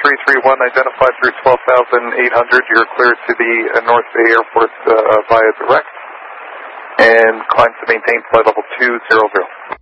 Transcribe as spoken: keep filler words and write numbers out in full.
three three one, identified through twelve thousand eight hundred. You're clear to the uh, North Bay Airport uh, via direct. And climb to maintain flight level two zero zero.